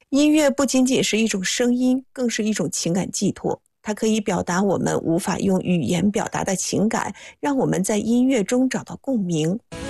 音乐不仅仅是一种声音，更是一种情感寄托。它可以表达我们无法用语言表达的情感，让我们在音乐中找到共鸣。